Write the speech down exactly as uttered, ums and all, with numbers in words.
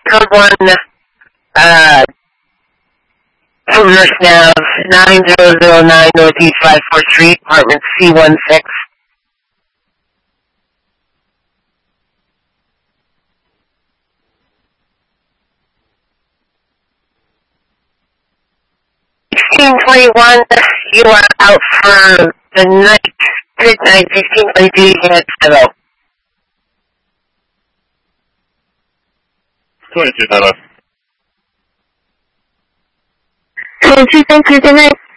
code one, uh, from Nurse Nav, nine zero zero nine Northeast five fourth Street, apartment C one six. sixteen twenty-one, you are out for the night, midnight, sixteen twenty-two, you had hello. twenty-two, hello. twenty-two, thank you, good night.